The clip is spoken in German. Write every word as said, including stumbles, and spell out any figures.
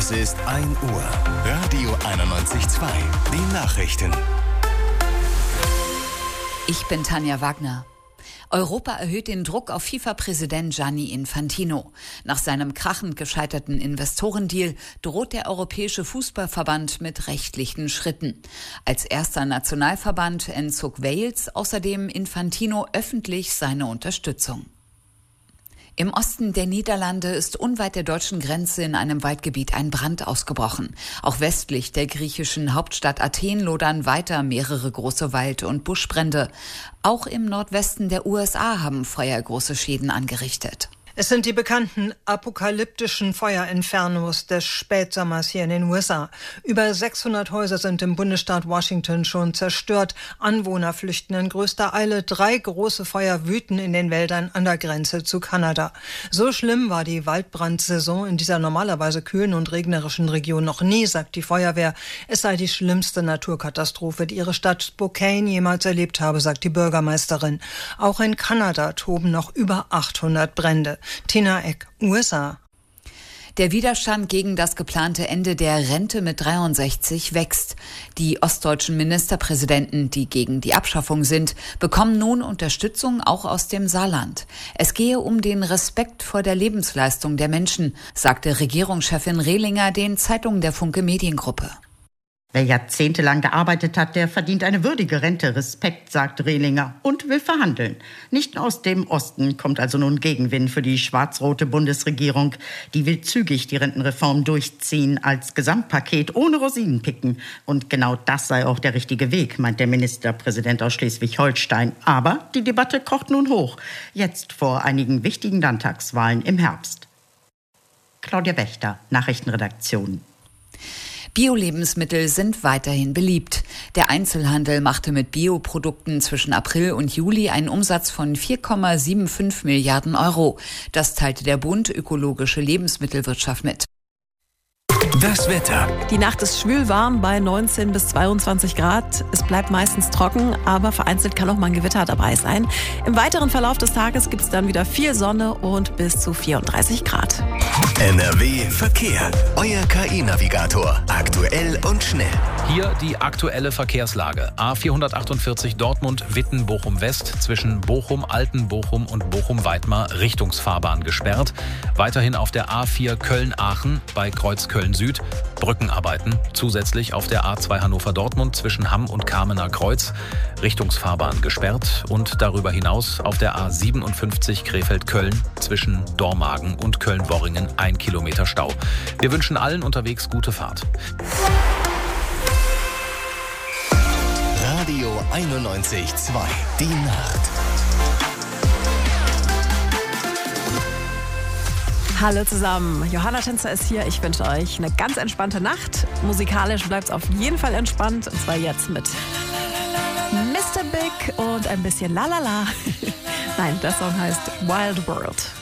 Es ist ein Uhr. Radio einundneunzig Komma zwei. Die Nachrichten. Ich bin Tanja Wagner. Europa erhöht den Druck auf FIFA-Präsident Gianni Infantino. Nach seinem krachend gescheiterten Investorendeal droht der Europäische Fußballverband mit rechtlichen Schritten. Als erster Nationalverband entzog Wales außerdem Infantino öffentlich seine Unterstützung. Im Osten der Niederlande ist unweit der deutschen Grenze in einem Waldgebiet ein Brand ausgebrochen. Auch westlich der griechischen Hauptstadt Athen lodern weiter mehrere große Wald- und Buschbrände. Auch im Nordwesten der U S A haben Feuer große Schäden angerichtet. Es sind die bekannten apokalyptischen Feuerinfernos des Spätsommers hier in den U S A. Über sechshundert Häuser sind im Bundesstaat Washington schon zerstört. Anwohner flüchten in größter Eile. Drei große Feuer wüten in den Wäldern an der Grenze zu Kanada. So schlimm war die Waldbrandsaison in dieser normalerweise kühlen und regnerischen Region noch nie, sagt die Feuerwehr. Es sei die schlimmste Naturkatastrophe, die ihre Stadt Spokane jemals erlebt habe, sagt die Bürgermeisterin. Auch in Kanada toben noch über achthundert Brände. Tina Eck, U S A. Der Widerstand gegen das geplante Ende der Rente mit dreiundsechzig wächst. Die ostdeutschen Ministerpräsidenten, die gegen die Abschaffung sind, bekommen nun Unterstützung auch aus dem Saarland. Es gehe um den Respekt vor der Lebensleistung der Menschen, sagte Regierungschefin Rehlinger den Zeitungen der Funke Mediengruppe. Wer jahrzehntelang gearbeitet hat, der verdient eine würdige Rente. Respekt, sagt Rehlinger und will verhandeln. Nicht aus dem Osten kommt also nun Gegenwind für die schwarz-rote Bundesregierung. Die will zügig die Rentenreform durchziehen als Gesamtpaket ohne Rosinenpicken. Und genau das sei auch der richtige Weg, meint der Ministerpräsident aus Schleswig-Holstein. Aber die Debatte kocht nun hoch. Jetzt vor einigen wichtigen Landtagswahlen im Herbst. Claudia Wächter, Nachrichtenredaktion. Bio-Lebensmittel sind weiterhin beliebt. Der Einzelhandel machte mit Bioprodukten zwischen April und Juli einen Umsatz von vier Komma fünfundsiebzig Milliarden Euro. Das teilte der Bund Ökologische Lebensmittelwirtschaft mit. Das Wetter. Die Nacht ist schwül warm bei neunzehn bis zweiundzwanzig Grad. Es bleibt meistens trocken, aber vereinzelt kann auch mal ein Gewitter dabei sein. Im weiteren Verlauf des Tages gibt es dann wieder viel Sonne und bis zu vierunddreißig Grad. N R W Verkehr. Euer K I-Navigator. Aktuell und schnell. Hier die aktuelle Verkehrslage. A vierhundertachtundvierzig Dortmund-Witten-Bochum-West zwischen Bochum-Altenbochum und Bochum-Weidmar Richtungsfahrbahn gesperrt. Weiterhin auf der A vier Köln-Aachen bei Kreuz Köln-Süd Brückenarbeiten. Zusätzlich auf der A zwei Hannover-Dortmund zwischen Hamm und Kamener Kreuz Richtungsfahrbahn gesperrt. Und darüber hinaus auf der A siebenundfünfzig Krefeld-Köln zwischen Dormagen und Köln-Worringen ein Kilometer Stau. Wir wünschen allen unterwegs gute Fahrt. Radio einundneunzig Komma zwei. Die Nacht. Hallo zusammen, Johanna Tänzer ist hier. Ich wünsche euch eine ganz entspannte Nacht. Musikalisch bleibt es auf jeden Fall entspannt. Und zwar jetzt mit Mister Big und ein bisschen Lalala. Nein, der Song heißt Wild World.